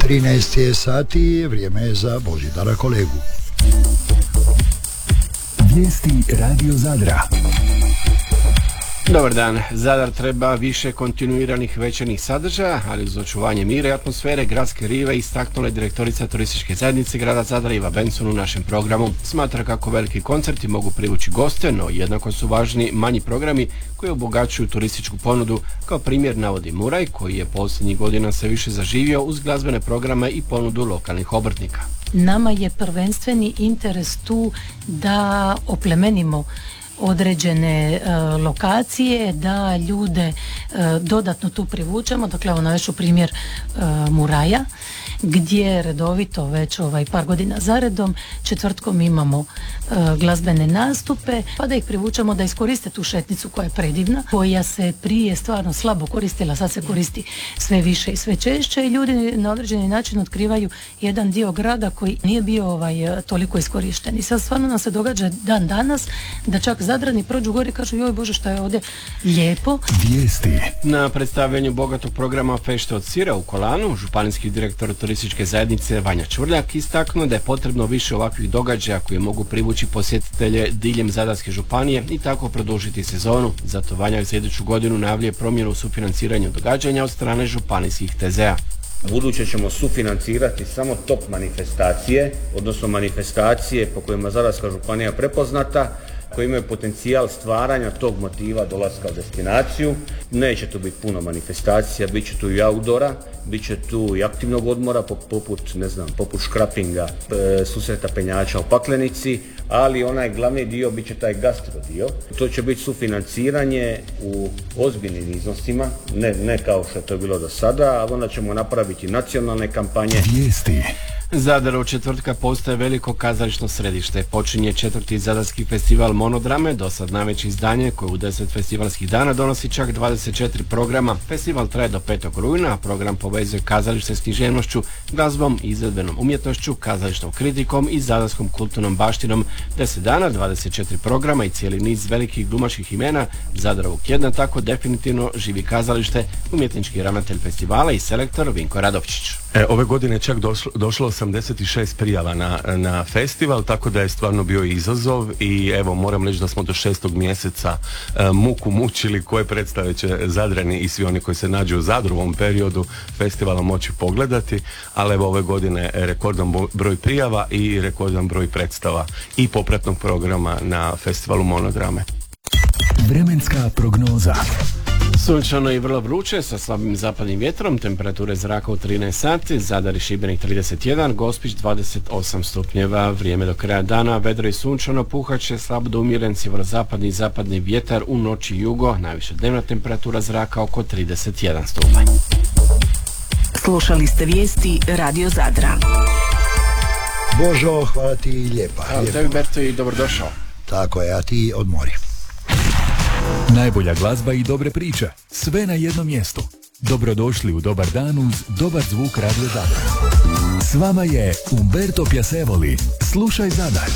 13 je sati, vrijeme je za Božidara kolegu. Vijesti Radio Zadra. Dobar dan. Zadar treba više kontinuiranih večernjih sadržaja, ali uz očuvanje mira i atmosfere gradske rive istaknula je direktorica turističke zajednice grada Zadra Iva Benson u našem programu. Smatra kako veliki koncerti mogu privući goste, no jednako su važni manji programi koji obogaćuju turističku ponudu. Kao primjer navodi Muraj, koji je posljednjih godina sve više zaživio uz glazbene programe i ponudu lokalnih obrtnika. Nama je prvenstveni interes tu da oplemenimo određene lokacije, da ljude dodatno tu privučemo. Dakle, evo navešću primjer Muraja, gdje redovito već par godina zaredom četvrtkom imamo glazbene nastupe, pa da ih privučemo da iskoriste tu šetnicu koja je predivna, koja se prije stvarno slabo koristila, sad se koristi sve više i sve češće i ljudi na određeni način otkrivaju jedan dio grada koji nije bio toliko iskorišten. I sad stvarno nam se događa dan danas da čak Zadrani prođu gore i kažu joj Bože šta je ovdje lijepo. Vijesti. Na predstavljanju bogatog programa Fešte od sira u Kolanu, županijski direktor turističke zajednice Vanja Čvrljak istaknuo da je potrebno više ovakvih događaja koji mogu privući posjetitelje diljem Zadarske županije i tako produžiti sezonu. Zato Vanja za iduću godinu najavljuje promjenu u sufinanciranju događanja od strane županijskih TZ-a. Buduće ćemo sufinancirati samo top manifestacije, odnosno manifestacije po kojima Zadarska županija prepoznata, koji imaju potencijal stvaranja tog motiva dolaska u destinaciju. Neće tu biti puno manifestacija, bit će tu i outdoora, bit će tu i aktivnog odmora poput škrapinga, susreta penjača u Paklenici, ali onaj glavni dio bit će taj gastro dio. To će biti sufinanciranje u ozbiljnim iznosima, ne kao što je to bilo do sada, a onda ćemo napraviti nacionalne kampanje. Vijesti. Zadar od četvrtka postaje veliko kazališno središte. Počinje 4. Zadarski festival monodrame, do sad najveće izdanje koje u 10 festivalskih dana donosi čak 24 programa. Festival traje do 5. rujna, a program povezuje kazalište s književnošću, glazbom, izvedbenom umjetnošću, kazališnom kritikom i zadarskom kulturnom baštinom. 10 dana, 24 programa i cijeli niz velikih glumačkih imena. Zadar ovog tjedna tako definitivno živi kazalište, umjetnički ravnatelj festivala i selektor Vinko Radovčić. Ove godine je čak došlo 86 prijava na festival, tako da je stvarno bio izazov i evo moram reći da smo do 6. mjeseca muku mučili koje predstave će Zadrani i svi oni koji se nađu u Zadru u ovom periodu festivala moći pogledati, ali evo ove godine rekordan broj prijava i rekordan broj predstava i popratnog programa na festivalu monodrame. Vremenska prognoza. Sunčano i vrlo vruće sa slabim zapadnim vjetrom, temperature zraka u 13 sati, Zadar i Šibenik 31, Gospić 28 stupnjeva, vrijeme do kraja dana, vedro i sunčano, puhaće slab do umjeren sjeverozapadni i zapadni vjetar, u noći jugo, najviša dnevna temperatura zraka oko 31 stupanj. Slušali ste vijesti Radio Zadra. Božo, hvala ti lijepa. Hvala tebi Berto i dobrodošao. Tako je, a ti odmori. Najbolja glazba i dobre priče, sve na jednom mjestu. Dobrodošli u Dobar dan uz dobar zvuk Radio Zadar. S vama je Umberto Piacevoli. Slušaj Zadar.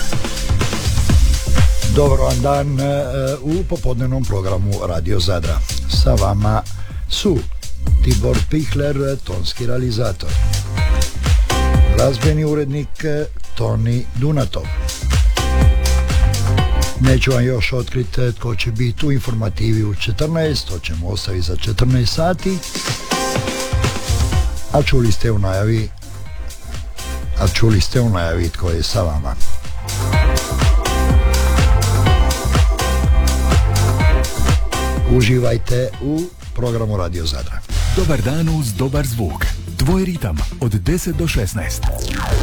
Dobar vam dan u popodnevnom programu Radio Zadra. Sa vama su Tibor Pihler, tonski realizator, glazbeni urednik Toni Dunatov. Neću vam još otkriti tko će biti u informativi u 14, to ćemo ostaviti za 14 sati. A čuli ste u najavi tko je sa vama. Uživajte u programu Radio Zadra. Dobar dan uz dobar zvuk. Tvoj ritam od 10 do 16.